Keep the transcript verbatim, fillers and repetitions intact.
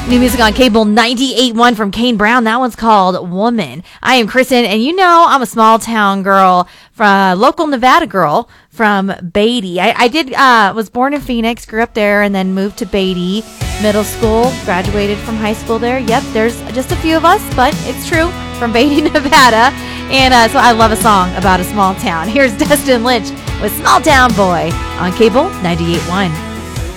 New music on Cable ninety-eight point one from Kane Brown. That one's called Woman. I am Kristen, and you know I'm a small town girl, from local Nevada girl from Beatty. I, I did uh, was born in Phoenix, grew up there, and then moved to Beatty Middle School. Graduated from high school there. Yep, there's just a few of us, but it's true, from Beatty, Nevada. And uh, so I love a song about a small town. Here's Destin Lynch with Small Town Boy on Cable ninety-eight point one.